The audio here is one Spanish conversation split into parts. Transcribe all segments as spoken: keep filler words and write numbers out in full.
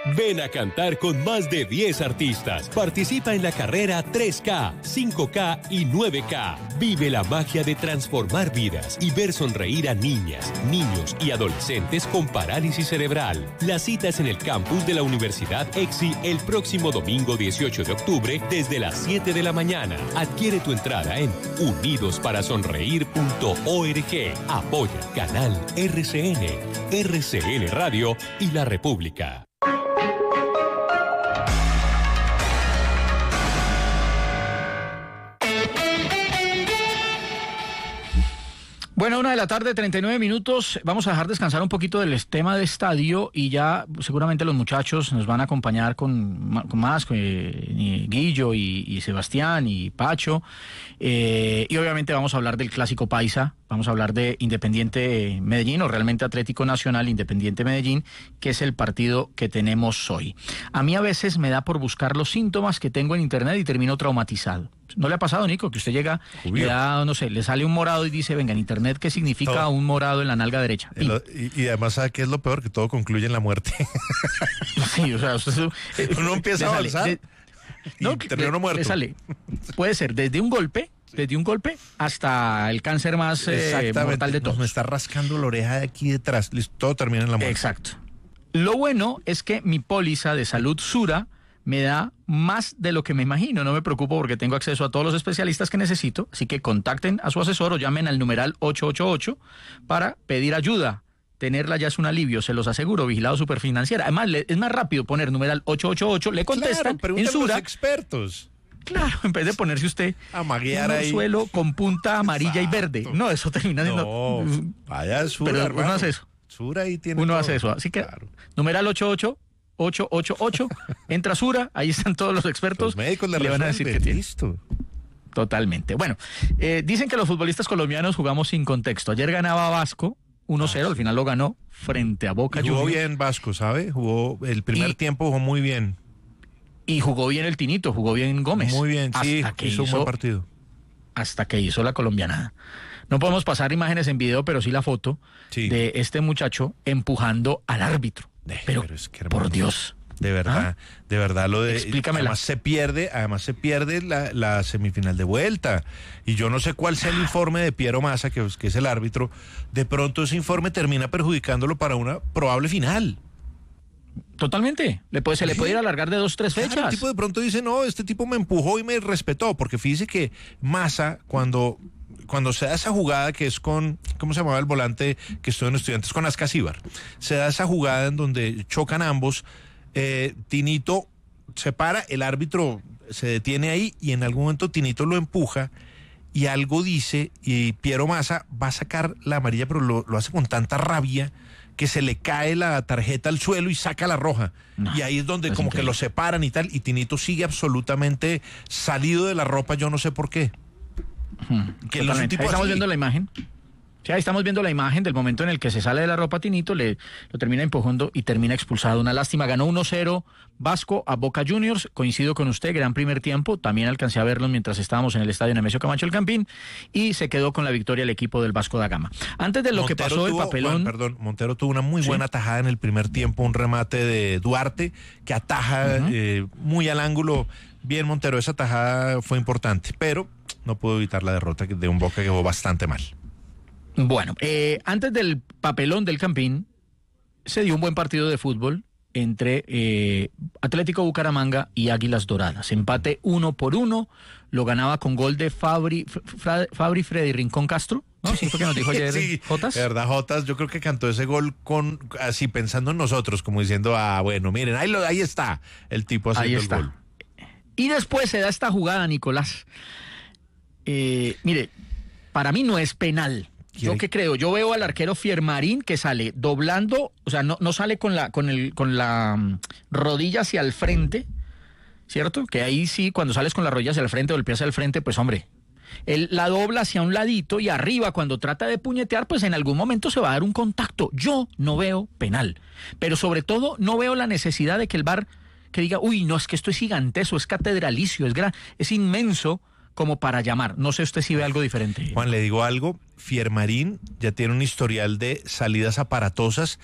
Ven a cantar con más de diez artistas. Participa en la carrera tres K, cinco K y nueve K. Vive la magia de transformar vidas y ver sonreír a niñas, niños y adolescentes con parálisis cerebral. La cita es en el campus de la Universidad EXI el próximo domingo dieciocho de octubre desde las siete de la mañana. Adquiere tu entrada en unidos para sonreír punto org. Apoya Canal R C N, R C N Radio y La República. Bueno, una de la tarde, treinta y nueve minutos. Vamos a dejar descansar un poquito del tema de estadio y ya seguramente los muchachos nos van a acompañar con, con más, eh, Guillo y, y Sebastián y Pacho. Eh, y obviamente vamos a hablar del Clásico Paisa, vamos a hablar de Independiente Medellín o realmente Atlético Nacional Independiente Medellín, que es el partido que tenemos hoy. A mí a veces me da por buscar los síntomas que tengo en internet y termino traumatizado. ¿No le ha pasado, Nico, que usted llega, Obvio. le da, no sé, le sale un morado y dice, venga, en internet, ¿qué significa todo un morado en la nalga derecha? Y, y además, ¿sabe qué es lo peor? Que todo concluye en la muerte. Sí, o sea, usted, uno empieza a avanzar y no, termina uno muerto. Le sale. Puede ser desde un golpe, desde un golpe hasta el cáncer más eh, mortal de todos. Me está rascando la oreja de aquí detrás, todo termina en la muerte. Exacto. Lo bueno es que mi póliza de salud Sura me da más de lo que me imagino. No me preocupo porque tengo acceso a todos los especialistas que necesito, así que contacten a su asesor o llamen al numeral ocho ocho ocho para pedir ayuda. Tenerla ya es un alivio, se los aseguro, Vigilado Superfinanciera. Además, le, es más rápido poner numeral ocho ocho ocho, le contestan claro, en Sura. A los expertos. Claro, en vez de ponerse usted a maguear un ahí. Suelo con punta amarilla Exacto. y verde. No, eso termina siendo... No, vaya Sura, pero hermano. uno hace eso. Sura ahí tiene Uno todo. hace eso, así que claro. numeral ocho ocho ocho ocho ocho, entra Sura, ahí están todos los expertos. Los médicos le, le van a decir que tiene. Listo. Totalmente. Bueno, eh, dicen que los futbolistas colombianos jugamos sin contexto. Ayer ganaba Vasco uno cero, ah, sí. Al final lo ganó frente a Boca Jugó Juniors. bien Vasco, ¿sabe? Jugó el primer y, tiempo, jugó muy bien. Y jugó bien el Tinito, jugó bien Gómez. Muy bien, sí, hasta que hizo, hizo un buen partido. Hasta que hizo la colombianada. No podemos pasar imágenes en video, pero sí la foto sí. de este muchacho empujando al árbitro. Eh, pero, pero es que, por Dios. De verdad, ¿Ah? de verdad lo de... Explícamela. Además se pierde, además se pierde la, la semifinal de vuelta. Y yo no sé cuál sea el informe de Piero Massa, que, que es el árbitro. De pronto ese informe termina perjudicándolo para una probable final. Totalmente. Le puede, se ¿Sí? le puede ir a alargar de dos, tres fechas. Claro, el tipo de pronto dice, no, este tipo me empujó y me respetó. Porque fíjese que Massa, cuando... Cuando se da esa jugada que es con, ¿cómo se llamaba el volante que estuvo en Estudiantes? Con Ascasíbar. Se da esa jugada en donde chocan ambos, eh, Tinito se para, el árbitro se detiene ahí y en algún momento Tinito lo empuja y algo dice y Piero Massa va a sacar la amarilla, pero lo, lo hace con tanta rabia que se le cae la tarjeta al suelo y saca la roja. No, y ahí es donde es como increíble. Que lo separan y tal, y Tinito sigue absolutamente salido de la ropa, yo no sé por qué. Que los ahí estamos así. Viendo la imagen. Sí, ahí estamos viendo la imagen del momento en el que se sale de la ropa Tinito, le lo termina empujando y termina expulsado. Una lástima, ganó uno cero Vasco a Boca Juniors. Coincido con usted, gran primer tiempo. También alcancé a verlo mientras estábamos en el estadio Nemesio Camacho El Campín y se quedó con la victoria el equipo del Vasco da Gama. Antes de lo Montero que pasó tuvo, el papelón... Juan, perdón, Montero tuvo una muy ¿Sí? buena tajada en el primer tiempo, un remate de Duarte que ataja uh-huh. eh, muy al ángulo. Bien, Montero, esa tajada fue importante, pero no pudo evitar la derrota de un Boca que jugó bastante mal. Bueno, eh, antes del papelón del Campín, se dio un buen partido de fútbol entre eh, Atlético Bucaramanga y Águilas Doradas. Empate uno por uno, lo ganaba con gol de Fabri, Fra, Fabri Freddy Rincón Castro, ¿no? Sí, fue que nos dijo ayer sí, Jotas. De verdad, Jotas, yo creo que cantó ese gol con así pensando en nosotros, como diciendo, ah, bueno, miren, ahí, lo, ahí está el tipo haciendo ahí está. el gol. Y después se da esta jugada, Nicolás. Eh, mire, para mí no es penal. ¿Yo qué creo? Yo veo al arquero Fiermarín que sale doblando, o sea, no, no sale con la, con el, con la um, rodilla hacia el frente, ¿cierto? Que ahí sí, cuando sales con la rodilla hacia el frente o el pie hacia el frente, pues hombre, él la dobla hacia un ladito y arriba cuando trata de puñetear, pues en algún momento se va a dar un contacto. Yo no veo penal, pero sobre todo no veo la necesidad de que el V A R que diga, uy, no, es que esto es giganteso, es catedralicio, es gran, es inmenso como para llamar. No sé usted si ve algo diferente. Juan, le digo algo, Fiermarín ya tiene un historial de salidas aparatosas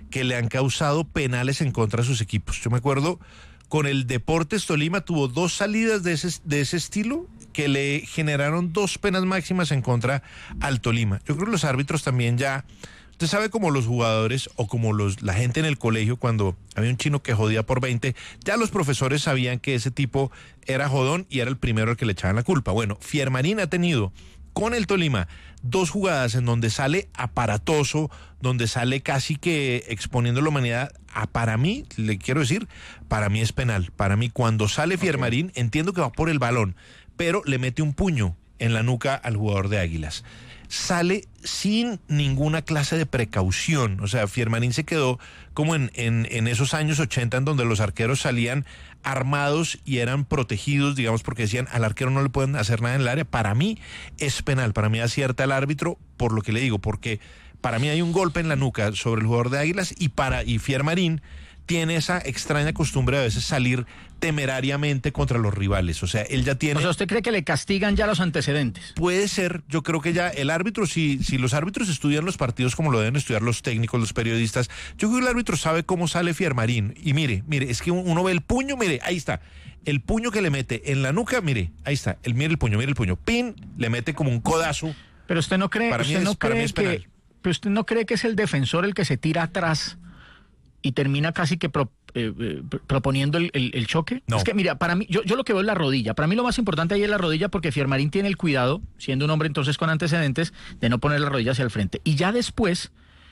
que le han causado penales en contra de sus equipos. Yo me acuerdo, con el Deportes Tolima tuvo dos salidas de ese, de ese estilo que le generaron dos penas máximas en contra al Tolima. Yo creo que los árbitros también ya... Usted sabe como los jugadores o como los, la gente en el colegio, cuando había un chino que jodía por veinte, ya los profesores sabían que ese tipo era jodón y era el primero al que le echaban la culpa. Bueno, Fiermarín ha tenido con el Tolima dos jugadas en donde sale aparatoso, donde sale casi que exponiendo la humanidad. A, para mí, le quiero decir, para mí es penal. Para mí, cuando sale Fiermarín, okay, entiendo que va por el balón, pero le mete un puño en la nuca al jugador de Águilas. Sale sin ninguna clase de precaución. O sea, Fiermarín se quedó como en, en, en esos años ochenta en donde los arqueros salían armados y eran protegidos, digamos, porque decían al arquero no le pueden hacer nada en el área. Para mí es penal, para mí acierta el árbitro por lo que le digo, porque para mí hay un golpe en la nuca sobre el jugador de Águilas y para y Fiermarín tiene esa extraña costumbre de a veces salir temerariamente contra los rivales. O sea, él ya tiene... O sea, ¿usted cree que le castigan ya los antecedentes? Puede ser. Yo creo que ya el árbitro, si, si los árbitros estudian los partidos como lo deben estudiar los técnicos, los periodistas, yo creo que el árbitro sabe cómo sale Fiermarín. Y mire, mire, es que uno ve el puño, mire, ahí está. El puño que le mete en la nuca, mire, ahí está. El, mire el puño, mire el puño. Pin, le mete como un codazo. Pero usted no cree, para usted mí no es, para cree mí es que... penal. Pero usted no cree que es el defensor el que se tira atrás y termina casi que pro, eh, eh, proponiendo el, el, el choque. No. Es que mira, para mí, yo, yo lo que veo es la rodilla. Para mí lo más importante ahí es la rodilla porque Fiermarín tiene el cuidado, siendo un hombre entonces con antecedentes, de no poner la rodilla hacia el frente. Y ya después,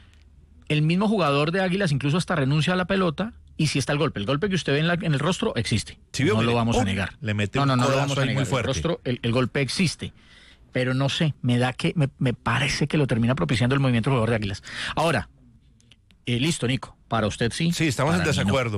el mismo jugador de Águilas incluso hasta renuncia a la pelota y si está el golpe. El golpe que usted ve en, la, en el rostro existe. Sí, vio, no mire, lo vamos ¡pum! a negar. Le mete no, no, un no lo codazo vamos a ahí negar. muy fuerte. El, rostro, el, el golpe existe. Pero no sé, me da que, me, me parece que lo termina propiciando el movimiento del jugador de Águilas. Ahora, eh, listo, Nico, para usted sí. Sí, estamos en desacuerdo.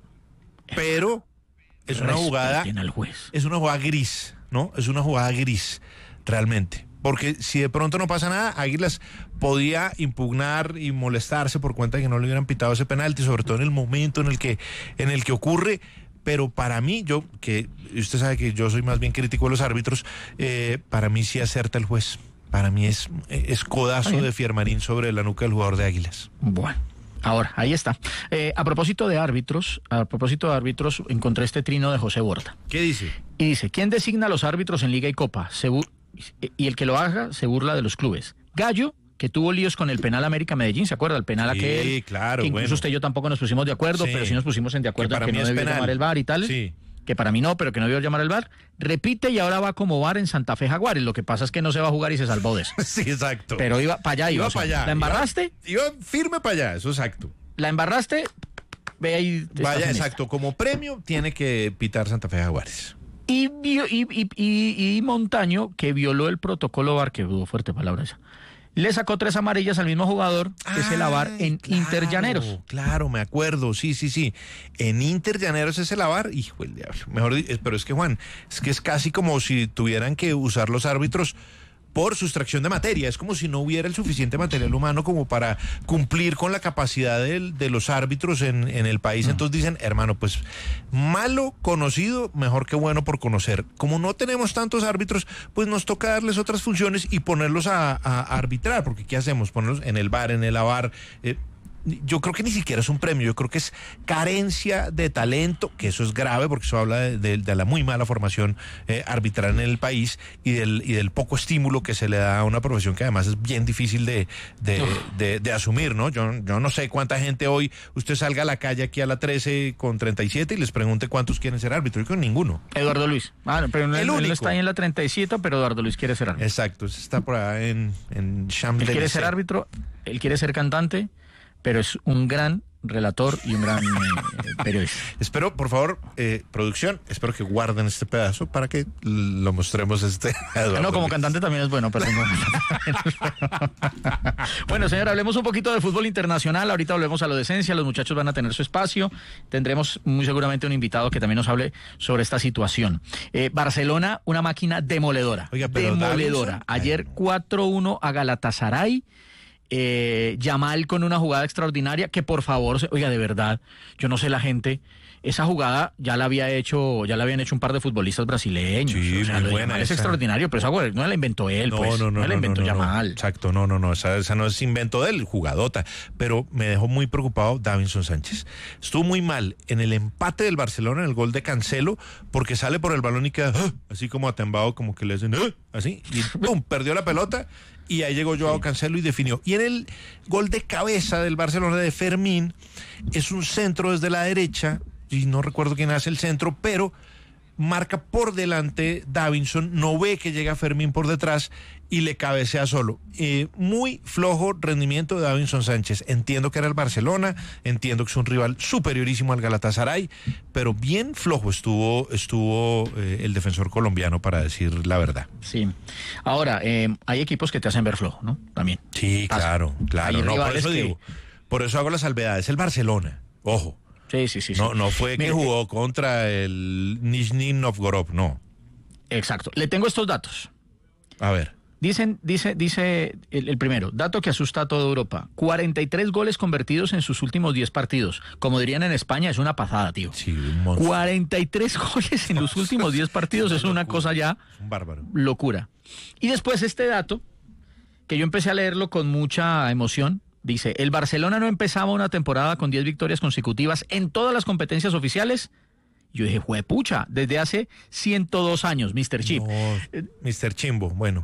No. Pero es una jugada, al juez. es una jugada gris, ¿no? Es una jugada gris, realmente. Porque si de pronto no pasa nada, Águilas podía impugnar y molestarse por cuenta de que no le hubieran pitado ese penalti, sobre todo en el momento en el que, en el que ocurre. Pero para mí, yo, que usted sabe que yo soy más bien crítico de los árbitros, eh, para mí sí acerta el juez. Para mí es, es codazo de Fiermarín sobre la nuca del jugador de Águilas. Bueno, ahora, ahí está. Eh, a propósito de árbitros, a propósito de árbitros, encontré este trino de José Borda. ¿Qué dice? Y dice, ¿quién designa a los árbitros en Liga y Copa? Se bu- y el que lo haga se burla de los clubes. Gallo, que tuvo líos con el penal América Medellín, ¿se acuerda? El penal Sí, aquel. claro, que incluso bueno. usted y yo tampoco nos pusimos de acuerdo, Sí. pero sí nos pusimos en de acuerdo Que en para que mí no es debió penal. llamar el V A R y tal. Sí. Que para mí no, pero que no debió llamar el V A R. Repite y ahora va como V A R en Santa Fe Jaguares. Lo que pasa es que no se va a jugar y se salvó de eso. Sí, exacto. Pero iba para allá. Iba o sea, para allá. ¿La embarraste? Iba, iba firme para allá, eso exacto. ¿La embarraste? Ve ahí. estás Vaya, en exacto. esta. Como premio tiene que pitar Santa Fe Jaguares. Y, vio- y, y, y, y Montaño, que violó el protocolo V A R, que dudo fuerte palabra esa, le sacó tres amarillas al mismo jugador, que es el A V A R en Claro, Inter Llaneros. Claro, me acuerdo, sí, sí, sí. En Inter Llaneros es el A V A R, hijo del diablo. Mejor, di- pero es que Juan, es que es casi como si tuvieran que usar los árbitros por sustracción de materia. Es como si no hubiera el suficiente material humano como para cumplir con la capacidad del- de los árbitros en, en el país. Mm. Entonces dicen, hermano, pues malo conocido, mejor que bueno por conocer. Como no tenemos tantos árbitros, pues nos toca darles otras funciones y ponerlos a, a arbitrar, porque ¿qué hacemos? Ponerlos en el V A R, en el A V A R. eh, yo creo que ni siquiera es un premio, yo creo que es carencia de talento, que eso es grave porque eso habla de, de- de la muy mala formación eh, arbitral en el país y del, y del poco estímulo que se le da a una profesión que además es bien difícil de, de, de- de asumir, ¿no? Yo, yo no sé cuánta gente hoy, usted salga a la calle aquí a la trece con treinta y siete y les pregunte cuántos quieren ser árbitro, yo creo que ninguno. Eduardo Luis. Ah, pero él, El él no único. está ahí en la treinta y siete, pero Eduardo Luis quiere ser árbitro. Exacto, ese está por allá en, en Él Champs-Élysées. quiere ser árbitro, él quiere ser cantante, pero es un gran relator y un gran eh, periodista. Espero, por favor, eh, producción, espero que guarden este pedazo para que lo mostremos este. a Eduardo No, como Luis. cantante también es bueno, perdón. Bueno, señor, hablemos un poquito de fútbol internacional. Ahorita volvemos a lo de esencia. Los muchachos van a tener su espacio. Tendremos muy seguramente un invitado que también nos hable sobre esta situación. Eh, Barcelona, una máquina demoledora. Oiga, pero demoledora. Davinson- Ayer cuatro uno a Galatasaray. Eh, Yamal con una jugada extraordinaria que por favor, se, oiga, de verdad, yo no sé la gente, esa jugada ya la había hecho, ya la habían hecho un par de futbolistas brasileños. Sí, o sea, muy buena es esa. extraordinario, pero esa jugada no la inventó él, No, pues, no, no, la no, inventó no, no, Yamal. no. Exacto, no, no, no, esa, esa no es invento de él, jugadota, pero me dejó muy preocupado Davinson Sánchez. Estuvo muy mal en el empate del Barcelona, en el gol de Cancelo, porque sale por el balón y queda ¡ah! Así como atembado, como que le hacen ¡ah! Así, y ¡pum! Perdió la pelota. Y ahí llegó Joao Cancelo y definió. Y en el gol de cabeza del Barcelona de Fermín, es un centro desde la derecha, y no recuerdo quién hace el centro, pero marca por delante Davinson, no ve que llega Fermín por detrás y le cabecea solo. Eh, muy flojo rendimiento de Davinson Sánchez. Entiendo que era el Barcelona, entiendo que es un rival superiorísimo al Galatasaray, pero bien flojo estuvo, estuvo eh, el defensor colombiano, para decir la verdad. Sí. Ahora, eh, hay equipos que te hacen ver flojo, ¿no? También. Sí, Pasa. claro, claro. Hay No, por rivales eso que- digo, por eso hago la salvedad. Es el Barcelona, ojo. Sí, sí, sí. No, sí. no fue que Mire, jugó contra el Nizhny Novgorod, no. Exacto. Le tengo estos datos. A ver. Dicen, dice, dice el, el primero, dato que asusta a toda Europa. cuarenta y tres goles convertidos en sus últimos diez partidos. Como dirían en España, es una pasada, tío. Sí, un monstruo. cuarenta y tres goles en los últimos diez partidos es una cosa ya Es un bárbaro. locura. Y después este dato, que yo empecé a leerlo con mucha emoción, dice, el Barcelona no empezaba una temporada con diez victorias consecutivas en todas las competencias oficiales. Yo dije, juepucha, desde hace ciento dos años, mister Chip. No, mister Chimbo, bueno.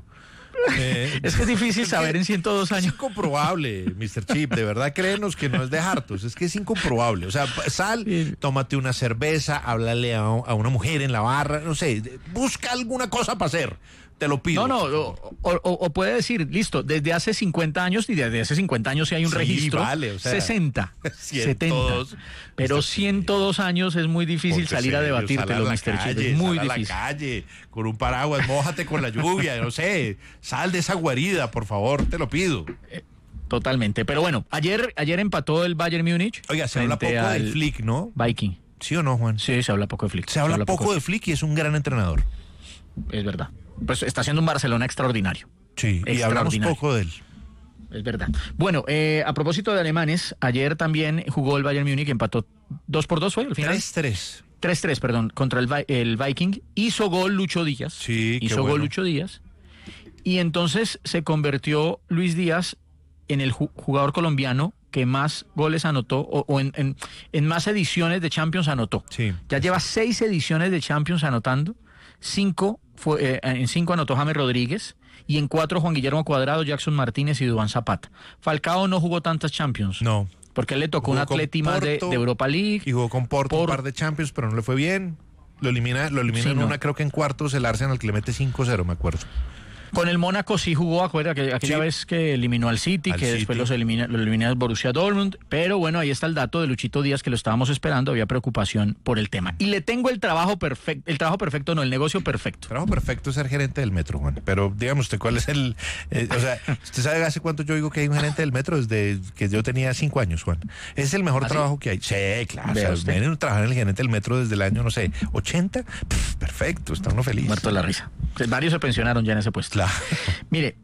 Eh, Es que es difícil saber en ciento dos Es años. incomprobable, mister Chip, de verdad créenos que no es de hartos, es que es incomprobable. O sea, sal, Sí. tómate una cerveza, háblale a, a una mujer en la barra, no sé, busca alguna cosa para hacer, te lo pido. No, no, o, o- o puede decir, listo, desde hace cincuenta años, y desde hace cincuenta años sí hay un Sí, registro, vale, o sea, sesenta, ciento dos, setenta. Pero mister Chip. ciento dos años es muy difícil Ponte salir a serio, sal debatírtelo, la mister Chip, calle, es muy sal a difícil. la calle, con un paraguas, mójate con la lluvia, no sé, sal de esa guarida, por favor, te lo pido. Totalmente. Pero bueno, ayer, ayer empató el Bayern Múnich. Oiga, se habla poco frente de al Flick, ¿no? Viking. ¿Sí o no, Juan? Sí, se habla poco de Flick. Se habla poco de Flick y es un gran entrenador. Es verdad. Pues está haciendo un Barcelona extraordinario. Sí, y hablamos Extraordinario. poco de él. Es verdad. Bueno, eh, a propósito de alemanes, ayer también jugó el Bayern Múnich, empató dos por dos, ¿fue al final? tres tres. tres tres, perdón, contra el, Vi- el Viking. Hizo gol Lucho Díaz. Sí, qué Hizo gol bueno. Lucho Díaz. Y entonces se convirtió Luis Díaz en el ju- jugador colombiano que más goles anotó o, o en, en- en más ediciones de Champions anotó. Sí. Ya lleva seis ediciones de Champions anotando. Cinco fue, eh, en cinco anotó James Rodríguez y en cuatro Juan Guillermo Cuadrado, Jackson Martínez y Duván Zapata. Falcao no jugó tantas Champions. No. Porque él le tocó un Jugó con atleti más de, Porto de Europa League. Y jugó con Porto un Por- par de Champions, pero no le fue bien. Lo elimina, lo elimina Sí, en no. una, creo que en cuartos, el Arsenal, que le mete cinco cero, me acuerdo. Con el Mónaco sí jugó, acuerda que aquella Sí. vez que eliminó al City, Al que después City. los elimina, lo elimina el Borussia Dortmund, pero bueno, ahí está el dato de Luchito Díaz que lo estábamos esperando, había preocupación por el tema. Y le tengo el trabajo perfecto, el trabajo perfecto no, el negocio perfecto. Trabajo perfecto es ser gerente del metro, Juan. Pero dígame usted cuál es el... eh, o sea, ¿usted sabe hace cuánto yo digo que hay un gerente del metro? Desde que yo tenía cinco años, Juan. Es el mejor ¿Ah, sí? trabajo que hay. Sí, claro. Vea O sea, usted. vienen a trabajar en el gerente del metro desde el año, no sé, ochenta. Pff, perfecto, está uno feliz. Muerto de la risa. Varios se pensionaron ya en ese puesto. Claro. Mire,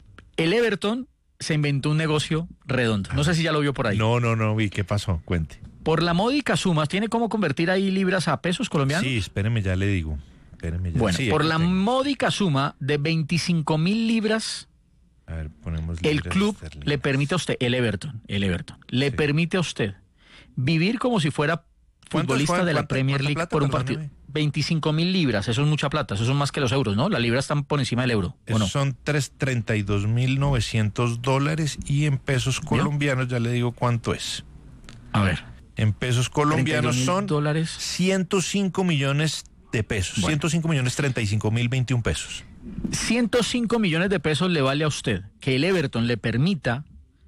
el Everton se inventó un negocio redondo. No sé si ya lo vio por ahí. No, no, no vi. ¿Qué pasó? Cuente. Por la módica suma, ¿tiene cómo convertir ahí libras a pesos colombianos? Sí, espéreme, ya le digo. Espéreme ya. Bueno, Sí, por aquí la tengo. módica suma de veinticinco mil libras, A ver, ponemos el libras club esterlinas. le permite a usted, el Everton, el Everton, le Sí. permite a usted vivir como si fuera ¿Cuánto es, futbolista Juan? de la ¿Cuánta- Premier cuánta League plata? por un Perdóneme. partido. veinticinco mil libras, eso es mucha plata, eso son más que los euros, ¿no? Las libras están por encima del euro, ¿o Esos no? son tres- treinta y dos mil novecientos dólares y en pesos colombianos ya le digo cuánto es. A ver, En pesos colombianos son dólares. ciento cinco millones de pesos. Bueno. ciento cinco millones treinta y cinco mil veintiún pesos. ciento cinco millones de pesos le vale a usted que el Everton le permita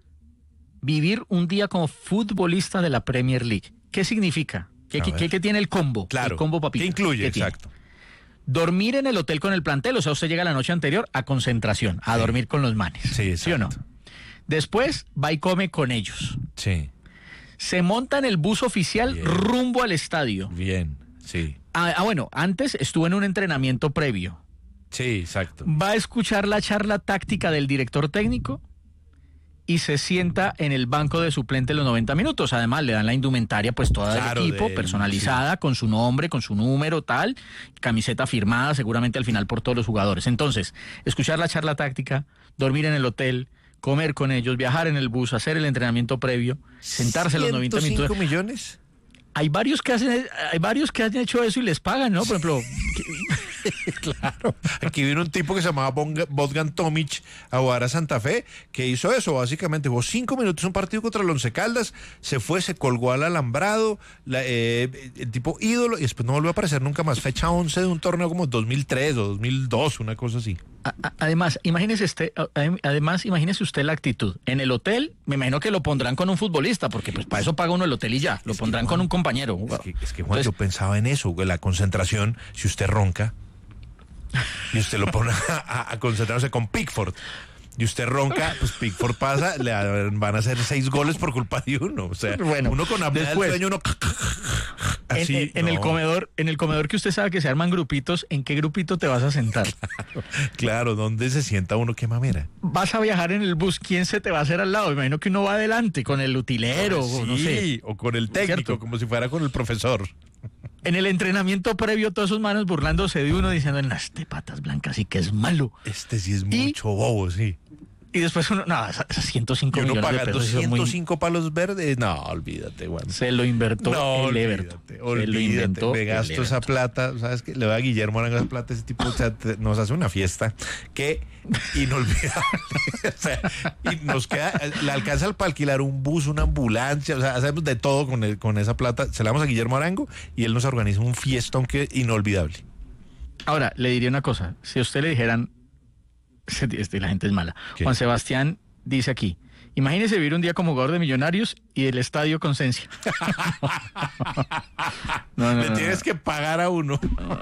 vivir un día como futbolista de la Premier League. ¿Qué significa? ¿Qué, A qué- ver. qué- qué tiene el combo? Claro. El combo papito. ¿Qué incluye? ¿Qué tiene? Exacto. Dormir en el hotel con el plantel, o sea, usted llega la noche anterior a concentración, a Sí. dormir con los manes. Sí, ¿Sí o no? exacto. Después va y come con ellos. Sí. Se monta en el bus oficial Bien. rumbo al estadio. Bien. Sí. Ah, ah, bueno, antes estuvo en un entrenamiento previo. Sí, exacto. Va a escuchar la charla táctica del director técnico y se sienta en el banco de suplente los noventa minutos. Además, le dan la indumentaria, pues toda Claro, del equipo, de- personalizada, sí. con su nombre, con su número, tal, camiseta firmada seguramente al final por todos los jugadores. Entonces, escuchar la charla táctica, dormir en el hotel, comer con ellos, viajar en el bus, hacer el entrenamiento previo, sentarse los noventa ¿ciento cinco minutos. millones? Hay varios que hacen, hay varios que han hecho eso y les pagan, ¿no? Por ejemplo, Claro. Aquí vino un tipo que se llamaba Bonga- Bogdan Tomic a jugar a Santa Fe, que hizo eso, básicamente jugó cinco minutos un partido contra el Once Caldas, se fue, se colgó al alambrado, la, eh, el tipo ídolo, y después no volvió a aparecer nunca más. Fecha once de un torneo como dos mil tres o dos mil dos, una cosa así. A- a- Además, imagínese usted, a- además, imagínese usted la actitud. En el hotel, me imagino que lo pondrán con un futbolista, porque pues para eso paga uno el hotel y ya. Lo Es que, pondrán Juan, con un compañero. Es que, es que Juan, Entonces, yo pensaba en eso, que la concentración, si usted ronca, y usted lo pone a, a- a concentrarse con Pickford, y usted ronca, pues Pickford pasa, le van a hacer seis goles por culpa de uno. O sea, Bueno, uno con apnea del después, sueño, uno en, así, en- en el no. comedor, en el comedor que usted sabe que se arman grupitos, ¿en qué grupito te vas a sentar? Claro, ¿dónde se sienta uno? ¿Qué mamera? Vas a viajar en el bus, ¿quién se te va a hacer al lado? Me imagino que uno va adelante con el utilero, o no sé. Sí, o con el técnico, ¿Cierto? como si fuera con el profesor. En el entrenamiento previo, todos esos manos burlándose de uno, diciendo, en las de patas blancas sí que es malo. Este sí es Y- mucho bobo, sí. Y después uno, no, esas esas ciento cinco Y uno millones de pagando pesos. eso es muy- ciento cinco palos verdes. No, olvídate, Juan. Se lo inventó No, el olvídate, Everton. Se lo olvídate, inventó me el gasto esa Everton. plata, ¿sabes qué? Le voy a Guillermo Arango esa plata, ese tipo, o sea, te- nos hace una fiesta que inolvidable. O sea, y nos queda, le alcanza para alquilar un bus, una ambulancia, o sea, hacemos de todo con, el- con esa plata, se la damos a Guillermo Arango y él nos organiza un fiestón que inolvidable. Ahora, le diría una cosa. Si a usted le dijeran, este, la gente es mala. ¿Qué? Juan Sebastián dice aquí, imagínese vivir un día como jugador de Millonarios y el estadio con Cencia. no, no, Le no, tienes no. que pagar a uno.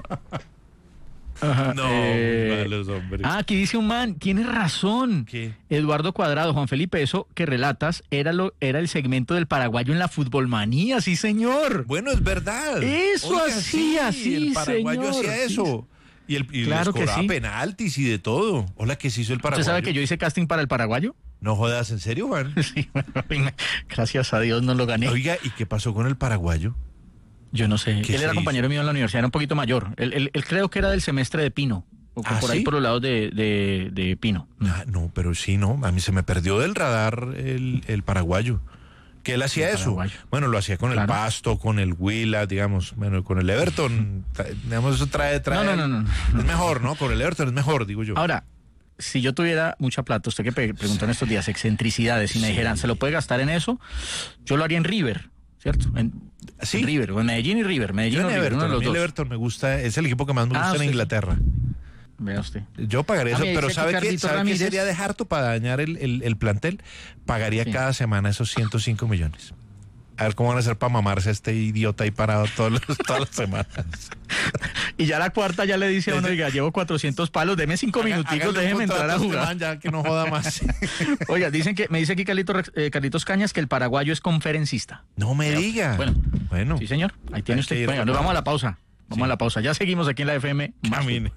Ajá, No, eh, malos hombres. Ah, aquí dice un man, tienes razón. ¿Qué? Eduardo Cuadrado, Juan Felipe, eso que relatas era lo era el segmento del paraguayo en la futbolmanía, sí señor. Bueno, es verdad. Eso hacía, sí, el paraguayo señor, hacía sí. eso. Y, el, y Claro les que cobraba sí. penaltis y de todo. Hola, ¿qué se hizo el paraguayo? ¿Usted sabe que yo hice casting para el paraguayo? No jodas, ¿en serio, Juan? Sí, bueno, gracias a Dios no lo gané. Oiga, ¿y qué pasó con el paraguayo? Yo no sé. ¿Qué Él se era hizo? compañero mío en la universidad, era un poquito mayor. Él, él- él creo que era del semestre de Pino. O ¿Ah, por ahí sí? por los lados de, de, de Pino. Ah, no, pero sí, no. A mí se me perdió del radar el, el paraguayo. Que él hacía El eso. paraguayo. Bueno, lo hacía con el Claro. Pasto, con el Huila, digamos. Bueno, con el Everton. tra- digamos, eso trae, trae. No, no, no, no. Es mejor, ¿no? Con el Everton es mejor, digo yo. Ahora, si yo tuviera mucha plata, usted que pe- preguntó en estos días, excentricidades, y me Sí. dijeran, ¿se lo puede gastar en eso? Yo lo haría en River, ¿cierto? En, ¿Sí? en River, o en Medellín y River. Medellín Yo o en River, uno Everton, de a los mí el dos. Everton me gusta, es el equipo que más me Ah, gusta en usted sí. Inglaterra. Vea usted. Yo pagaría Ah, eso, mira, pero dice ¿sabe aquí qué, Carlito ¿sabe qué Ramírez. sería de harto para dañar el, el- el plantel? Pagaría Sí. cada semana esos ciento cinco millones. A ver cómo van a hacer para mamarse a este idiota ahí parado todos los- todas las semanas. Y ya la cuarta ya le dice a uno, Ese- oiga, llevo cuatrocientos palos, deme cinco minuticos, Hágale un déjeme contrato entrar a este jugar. man ya que no joda más. Oiga, dicen que, me dice aquí Carlitos, Rex- eh, Carlitos Cañas que el paraguayo es conferencista. No me diga. Bueno, bueno. Sí, señor. Ahí tiene Hay que usted. ir Venga, con- nos vamos a la pausa. Vamos Sí. a la pausa. Ya seguimos aquí en la F M. Más Camine.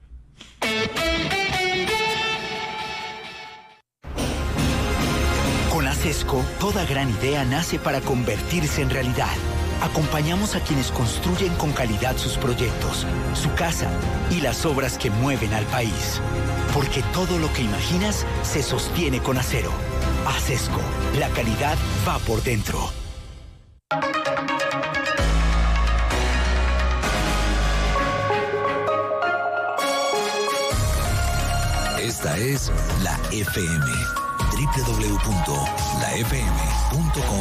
Con ASESCO, toda gran idea nace para convertirse en realidad. Acompañamos a quienes construyen con calidad sus proyectos, su casa y las obras que mueven al país. Porque todo lo que imaginas se sostiene con acero. ASESCO, la calidad va por dentro. Esta es la F M. doble u doble u doble u punto la f m punto com